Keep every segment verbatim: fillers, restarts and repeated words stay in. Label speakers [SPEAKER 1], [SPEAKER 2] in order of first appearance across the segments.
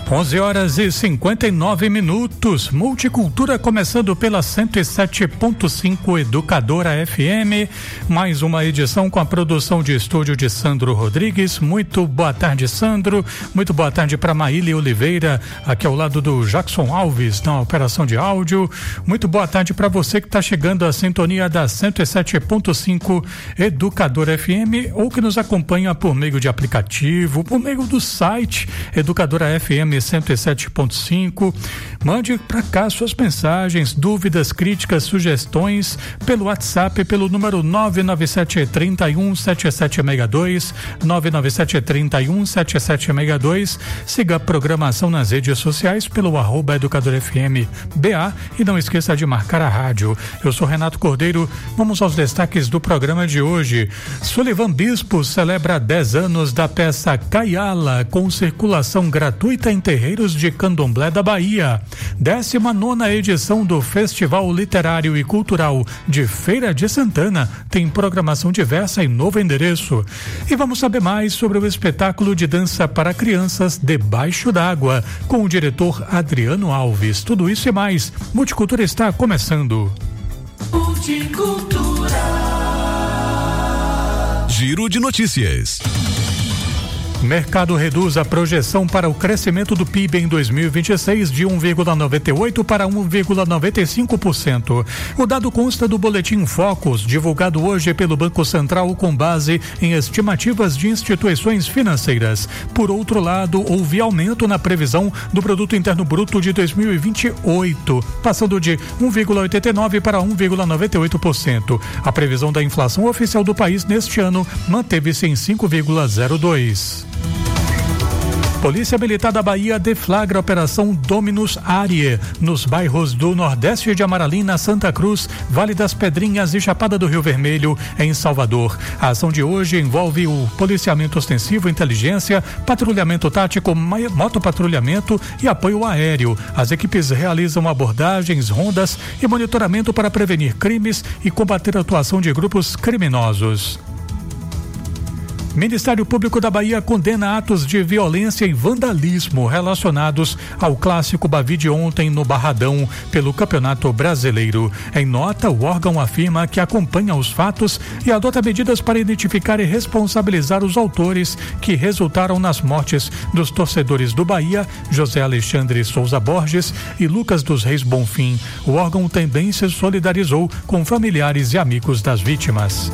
[SPEAKER 1] onze horas e cinquenta e nove minutos. Multicultura começando pela cento e sete ponto cinco Educadora F M. Mais uma edição com a produção de estúdio de Sandro Rodrigues. Muito boa tarde, Sandro. Muito boa tarde para Maília Oliveira, aqui ao lado do Jackson Alves, na operação de áudio. Muito boa tarde para você que está chegando à sintonia da cento e sete ponto cinco Educadora F M ou que nos acompanha por meio de aplicativo, por meio do site Educadora F M cento e sete ponto cinco. Mande para cá suas mensagens, dúvidas, críticas, sugestões pelo WhatsApp, pelo número nove nove sete três um sete sete seis dois, nove nove sete três um sete sete seis dois. Siga a programação nas redes sociais pelo arroba Educadora F M B A e não esqueça de marcar a rádio. Eu sou Renato Cordeiro. Vamos aos destaques do programa de hoje. Sullivan Bispo celebra dez anos da peça Caiala com circulação gratuita em terreiros de Candomblé da Bahia. décima nona edição do Festival Literário e Cultural de Feira de Santana tem programação diversa em novo endereço. E vamos saber mais sobre o espetáculo de dança para crianças Debaixo d'Água, com o diretor Adriano Alves. Tudo isso e mais. Multicultura está começando.
[SPEAKER 2] Multicultura. Giro de notícias.
[SPEAKER 1] Mercado reduz a projeção para o crescimento do P I B em dois mil e vinte e seis de um vírgula noventa e oito para um vírgula noventa e cinco por cento. O dado consta do boletim Focus, divulgado hoje pelo Banco Central com base em estimativas de instituições financeiras. Por outro lado, houve aumento na previsão do Produto Interno Bruto de dois mil e vinte e oito, passando de um vírgula oitenta e nove para um vírgula noventa e oito por cento. A previsão da inflação oficial do país neste ano manteve-se em cinco vírgula zero dois. Polícia Militar da Bahia deflagra a Operação Dominus Arie nos bairros do Nordeste de Amaralina, Santa Cruz, Vale das Pedrinhas e Chapada do Rio Vermelho, em Salvador. A ação de hoje envolve o policiamento ostensivo, inteligência, patrulhamento tático, motopatrulhamento e apoio aéreo. As equipes realizam abordagens, rondas e monitoramento para prevenir crimes e combater a atuação de grupos criminosos. Ministério Público da Bahia condena atos de violência e vandalismo relacionados ao clássico Bavi de ontem no Barradão pelo Campeonato Brasileiro. Em nota, o órgão afirma que acompanha os fatos e adota medidas para identificar e responsabilizar os autores que resultaram nas mortes dos torcedores do Bahia, José Alexandre Souza Borges e Lucas dos Reis Bonfim. O órgão também se solidarizou com familiares e amigos das vítimas.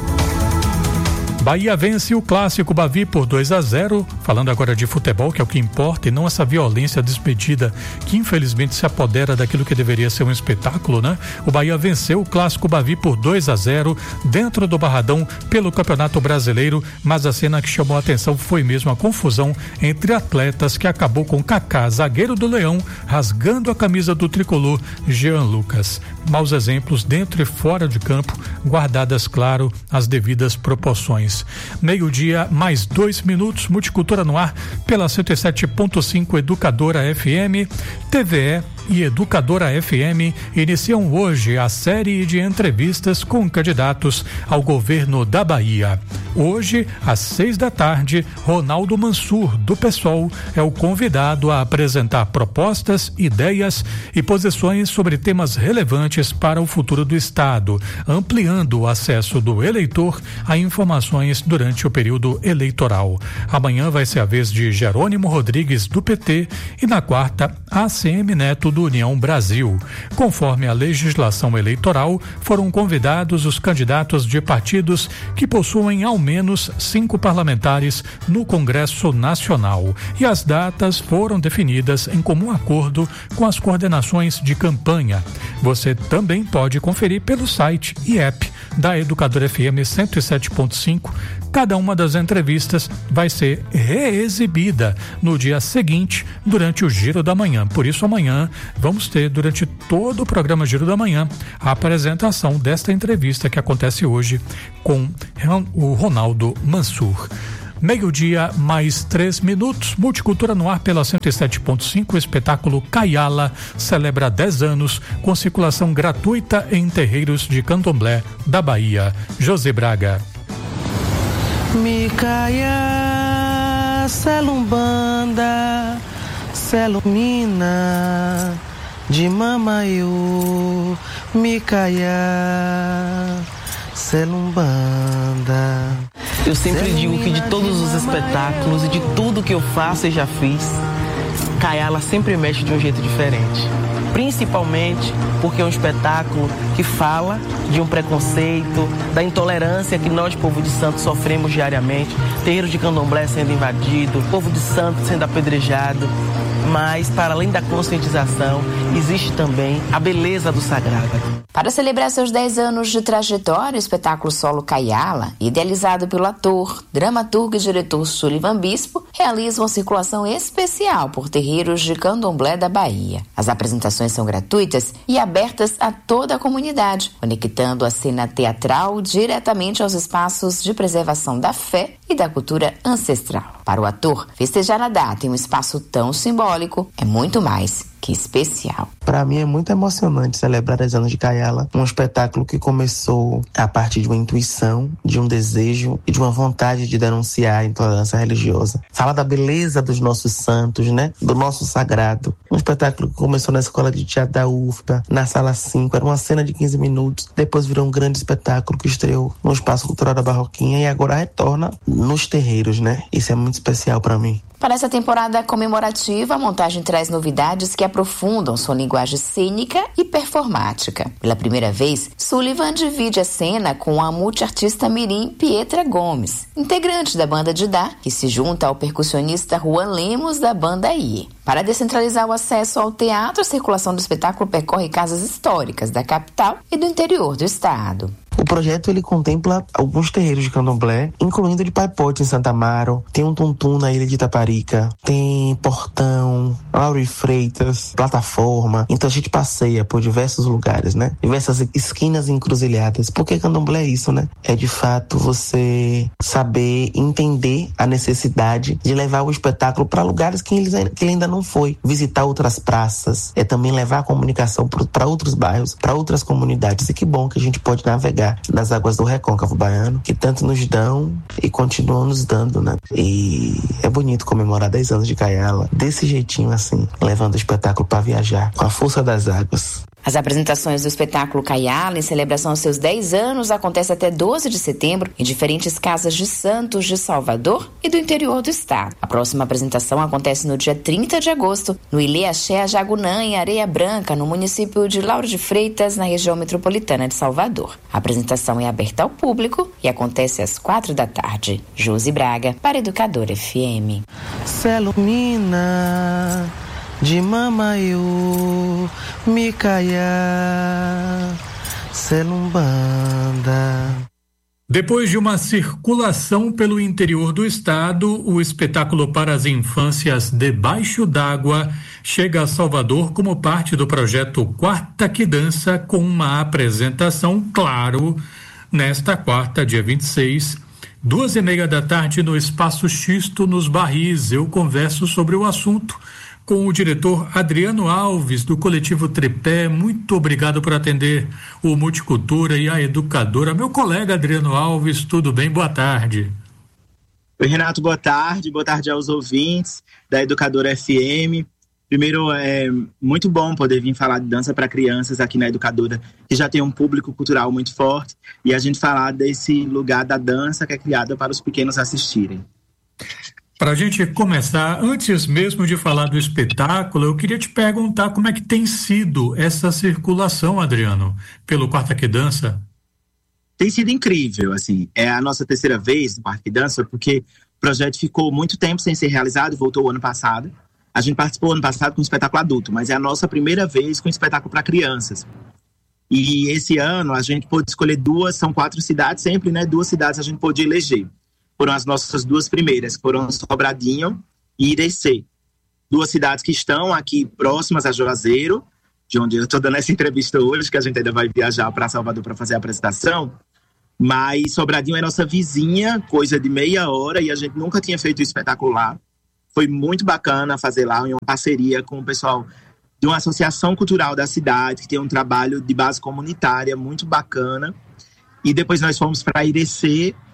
[SPEAKER 1] Bahia vence o clássico Bavi por dois a zero, falando agora de futebol, que é o que importa, e não essa violência desmedida que infelizmente se apodera daquilo que deveria ser um espetáculo, né? O Bahia venceu o clássico Bavi por dois a zero dentro do Barradão pelo Campeonato Brasileiro, mas a cena que chamou a atenção foi mesmo a confusão entre atletas, que acabou com Kaká, zagueiro do Leão, rasgando a camisa do tricolor Jean Lucas. Maus exemplos dentro e fora de campo, guardadas, claro, as devidas proporções. Meio-dia, mais dois minutos, Multicultura no ar pela cento e sete ponto cinco Educadora F M, T V E e Educadora F M iniciam hoje a série de entrevistas com candidatos ao governo da Bahia. Hoje, às seis da tarde, Ronaldo Mansur, do PSOL, é o convidado a apresentar propostas, ideias e posições sobre temas relevantes para o futuro do Estado, ampliando o acesso do eleitor a informações durante o período eleitoral. Amanhã vai ser a vez de Jerônimo Rodrigues, do P T, e na quarta, A C M Neto, do União Brasil. Conforme a legislação eleitoral, foram convidados os candidatos de partidos que possuem ao menos cinco parlamentares no Congresso Nacional, e as datas foram definidas em comum acordo com as coordenações de campanha. Você também pode conferir pelo site e app da Educadora F M cento e sete ponto cinco. Cada uma das entrevistas vai ser reexibida no dia seguinte, durante o Giro da Manhã. Por isso, amanhã vamos ter, durante todo o programa Giro da Manhã, a apresentação desta entrevista que acontece hoje com o Ronaldo Mansur. Meio-dia, mais três minutos. Multicultura no ar pela cento e sete ponto cinco. O espetáculo Caiala celebra dez anos com circulação gratuita em terreiros de Candomblé da Bahia. José Braga.
[SPEAKER 3] Micaia, Selumbanda, Selumina de Mamaiô, Micaia, Selumbanda. Eu sempre digo que de todos os espetáculos e de tudo que eu faço e já fiz, Kayala sempre mexe de um jeito diferente. Principalmente porque é um espetáculo que fala de um preconceito, da intolerância que nós, povo de santo, sofremos diariamente. Terreiro de candomblé sendo invadido, povo de santo sendo apedrejado. Mas, para além da conscientização, existe também a beleza do sagrado.
[SPEAKER 4] Para celebrar seus dez anos de trajetória, o espetáculo solo Kayala, idealizado pelo ator, dramaturgo e diretor Sullivan Bispo, realiza uma circulação especial por terreiros de candomblé da Bahia. As apresentações são gratuitas e abertas a toda a comunidade, conectando a cena teatral diretamente aos espaços de preservação da fé e da cultura ancestral. Para o ator, festejar a data em um espaço tão simbólico é muito mais que especial.
[SPEAKER 3] Para mim é muito emocionante celebrar dez anos de Kayala, um espetáculo que começou a partir de uma intuição, de um desejo e de uma vontade de denunciar a intolerância religiosa. Fala da beleza dos nossos santos, né? Do nosso sagrado. Um espetáculo que começou na Escola de Teatro da U F B A, na Sala cinco, era uma cena de quinze minutos, depois virou um grande espetáculo que estreou no Espaço Cultural da Barroquinha e agora retorna nos terreiros, né? Isso é muito especial para mim.
[SPEAKER 4] Para essa temporada comemorativa, a montagem traz novidades que aprofundam sua linguagem cênica e performática. Pela primeira vez, Sullivan divide a cena com a multiartista mirim Pietra Gomes, integrante da banda Didá, que se junta ao percussionista Juan Lemos da banda I E. Para descentralizar o acesso ao teatro, a circulação do espetáculo percorre casas históricas da capital e do interior do estado.
[SPEAKER 3] O projeto ele contempla alguns terreiros de candomblé, incluindo de Paipote em Santa Amaro, tem um Tuntum na Ilha de Itaparica, tem Portão, Lauro e Freitas, Plataforma. Então a gente passeia por diversos lugares, né? Diversas esquinas e encruzilhadas. Porque candomblé é isso, né? É de fato você saber entender a necessidade de levar o espetáculo para lugares que ele, que ele ainda não foi. Visitar outras praças, é também levar a comunicação para outros bairros, para outras comunidades. E que bom que a gente pode navegar nas águas do Recôncavo Baiano, que tanto nos dão e continuam nos dando, né? E é bonito comemorar dez anos de Kayala desse jeitinho assim, levando o espetáculo para viajar com a força das águas.
[SPEAKER 4] As apresentações do espetáculo Kayala, em celebração aos seus dez anos, acontecem até doze de setembro em diferentes casas de santos de Salvador e do interior do estado. A próxima apresentação acontece no dia trinta de agosto, no Ilê Axé Jagunã, em Areia Branca, no município de Lauro de Freitas, na região metropolitana de Salvador. A apresentação é aberta ao público e acontece às quatro da tarde. Josi Braga, para Educadora F M.
[SPEAKER 3] Selumina de Mamaiô, Micaia, Selumbanda.
[SPEAKER 1] Depois de uma circulação pelo interior do estado, o espetáculo para as infâncias Debaixo d'Água chega a Salvador como parte do projeto Quarta que Dança, com uma apresentação, claro, nesta quarta, dia vinte e seis, duas e meia da tarde, no Espaço Xisto, nos Barris. Eu converso sobre o assunto com o diretor Adriano Alves, do coletivo Tripé. Muito obrigado por atender o Multicultura e a Educadora. Meu colega Adriano Alves, tudo bem? Boa tarde.
[SPEAKER 5] Oi, Renato, boa tarde. Boa tarde aos ouvintes da Educadora F M. Primeiro, é muito bom poder vir falar de dança para crianças aqui na Educadora, que já tem um público cultural muito forte, e a gente falar desse lugar da dança que é criada para os pequenos assistirem.
[SPEAKER 1] Para a gente começar, antes mesmo de falar do espetáculo, eu queria te perguntar como é que tem sido essa circulação, Adriano, pelo Quarta que Dança.
[SPEAKER 5] Tem sido incrível, assim, é a nossa terceira vez no Quarta que Dança, porque o projeto ficou muito tempo sem ser realizado, voltou o ano passado. A gente participou ano passado com um espetáculo adulto, mas é a nossa primeira vez com um espetáculo para crianças. E esse ano a gente pôde escolher duas, são quatro cidades, sempre, né? Duas cidades a gente pôde eleger. Foram as nossas duas primeiras, foram Sobradinho e Irecê. Duas cidades que estão aqui próximas a Juazeiro, de onde eu estou dando essa entrevista hoje, que a gente ainda vai viajar para Salvador para fazer a apresentação. Mas Sobradinho é nossa vizinha, coisa de meia hora, e a gente nunca tinha feito um espetáculo lá. Foi muito bacana fazer lá, em uma parceria com o pessoal de uma associação cultural da cidade, que tem um trabalho de base comunitária muito bacana. E depois nós fomos para Irecê,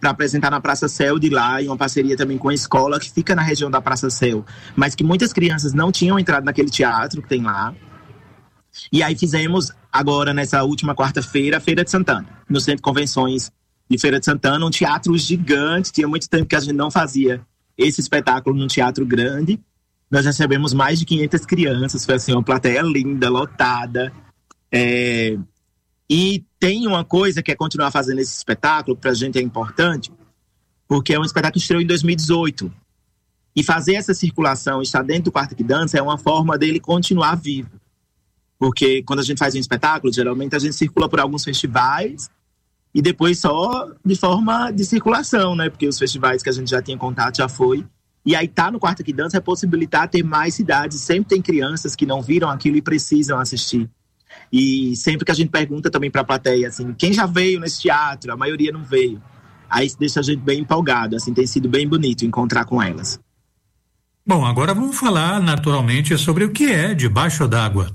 [SPEAKER 5] para apresentar na Praça Céu de lá, em uma parceria também com a escola que fica na região da Praça Céu, mas que muitas crianças não tinham entrado naquele teatro que tem lá. E aí fizemos agora, nessa última quarta-feira, a Feira de Santana, no Centro de Convenções de Feira de Santana, um teatro gigante. Tinha muito tempo que a gente não fazia esse espetáculo num teatro grande. Nós recebemos mais de quinhentas crianças, foi assim, uma plateia linda, lotada. É... E tem uma coisa que é continuar fazendo esse espetáculo, que pra gente é importante, porque é um espetáculo que estreou em dois mil e dezoito. E fazer essa circulação, estar dentro do Quarto que Dança, é uma forma dele continuar vivo. Porque quando a gente faz um espetáculo, geralmente a gente circula por alguns festivais e depois só de forma de circulação, né? Porque os festivais que a gente já tinha contato já foi. E aí tá no Quarto que Dança é possibilitar ter mais cidades. Sempre tem crianças que não viram aquilo e precisam assistir. E sempre que a gente pergunta também para a plateia, assim, quem já veio nesse teatro? A maioria não veio. Aí isso deixa a gente bem empolgado, assim, tem sido bem bonito encontrar com elas.
[SPEAKER 1] Bom, agora vamos falar naturalmente sobre o que é Debaixo d'Água.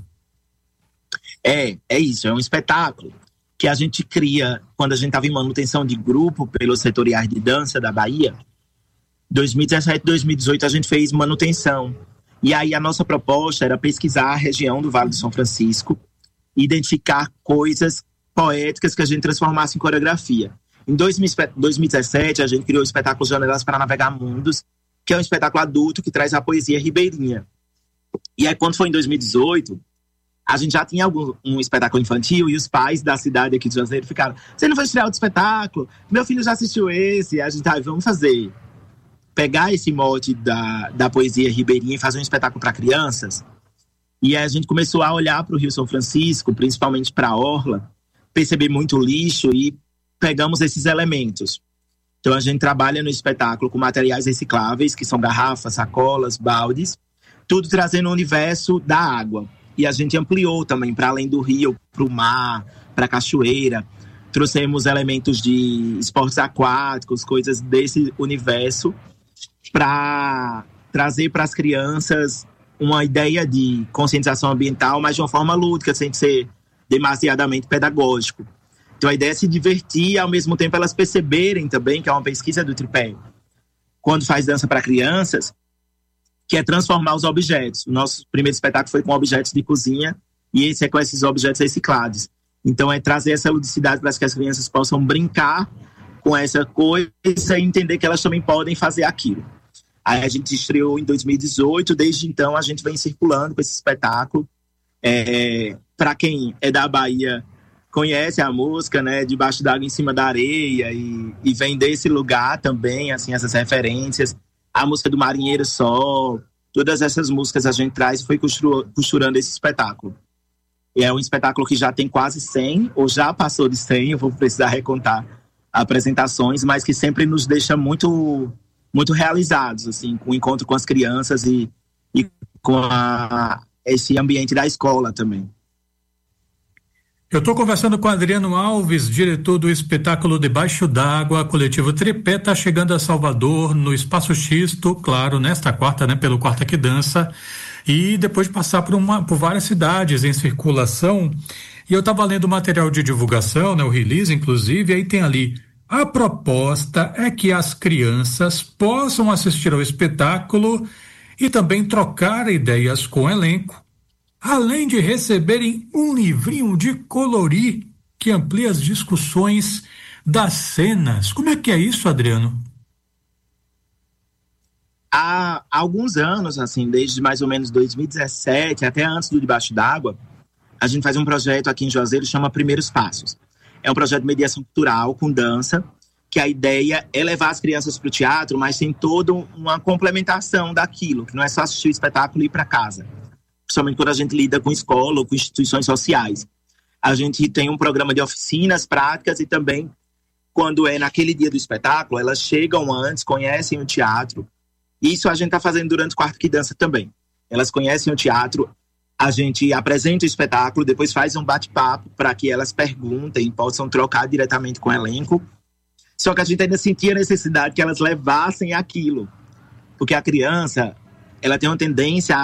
[SPEAKER 5] É, é isso, é um espetáculo que a gente cria quando a gente estava em manutenção de grupo pelos setoriais de dança da Bahia. dois mil e dezessete, dois mil e dezoito a gente fez manutenção. E aí a nossa proposta era pesquisar a região do Vale do São Francisco, identificar coisas poéticas que a gente transformasse em coreografia. Em dois mil e dezessete, a gente criou o espetáculo Janelas para Navegar Mundos, que é um espetáculo adulto que traz a poesia ribeirinha. E aí, quando foi em dois mil e dezoito, a gente já tinha algum, um espetáculo infantil e os pais da cidade aqui de Juazeiro ficaram: você não vai estrear outro espetáculo? Meu filho já assistiu esse. E a gente, ah, vamos fazer. Pegar esse mote da, da poesia ribeirinha e fazer um espetáculo para crianças. E aí a gente começou a olhar para o Rio São Francisco, principalmente para a orla, perceber muito lixo e pegamos esses elementos. Então a gente trabalha no espetáculo com materiais recicláveis, que são garrafas, sacolas, baldes, tudo trazendo o universo da água. E a gente ampliou também para além do rio, para o mar, para a cachoeira. Trouxemos elementos de esportes aquáticos, coisas desse universo, para trazer para as crianças uma ideia de conscientização ambiental, mas de uma forma lúdica, sem ser demasiadamente pedagógico. Então a ideia é se divertir e ao mesmo tempo elas perceberem também, que é uma pesquisa do Tripé, quando faz dança para crianças, que é transformar os objetos. O nosso primeiro espetáculo foi com objetos de cozinha e esse é com esses objetos reciclados. Então é trazer essa ludicidade para que as crianças possam brincar com essa coisa e entender que elas também podem fazer aquilo. Aí a gente estreou em dois mil e dezoito, desde então a gente vem circulando com esse espetáculo. É, para quem é da Bahia, conhece a música, né? Debaixo d'Água, em Cima da Areia, e, e vem desse lugar também, assim, essas referências. A música do Marinheiro Sol, todas essas músicas a gente traz e foi costurando esse espetáculo. E é um espetáculo que já tem quase cem, ou já passou de cem, eu vou precisar recontar apresentações, mas que sempre nos deixa muito, muito realizados, assim, com o encontro com as crianças e, e com a, esse ambiente da escola também.
[SPEAKER 1] Eu estou conversando com Adriano Alves, diretor do espetáculo Debaixo d'Água. Coletivo Tripé está chegando a Salvador, no Espaço Xisto, claro, nesta quarta, né, pelo Quarta que Dança, e depois de passar por, uma, por várias cidades em circulação. E eu estava lendo o material de divulgação, né, o release, inclusive, e aí tem ali: a proposta é que as crianças possam assistir ao espetáculo e também trocar ideias com o elenco, além de receberem um livrinho de colorir que amplia as discussões das cenas. Como é que é isso, Adriano?
[SPEAKER 5] Há alguns anos, assim, desde mais ou menos dois mil e dezessete, até antes do Debaixo d'Água, a gente faz um projeto aqui em Juazeiro que chama Primeiros Passos. É um projeto de mediação cultural com dança, que a ideia é levar as crianças para o teatro, mas tem toda uma complementação daquilo, que não é só assistir o espetáculo e ir para casa. Principalmente quando a gente lida com escola ou com instituições sociais. A gente tem um programa de oficinas práticas e também, quando é naquele dia do espetáculo, elas chegam antes, conhecem o teatro. Isso a gente está fazendo durante o Quarto que Dança também. Elas conhecem o teatro, a gente apresenta o espetáculo, depois faz um bate-papo para que elas perguntem, possam trocar diretamente com o elenco. Só que a gente ainda sentia a necessidade que elas levassem aquilo. Porque a criança, ela tem uma tendência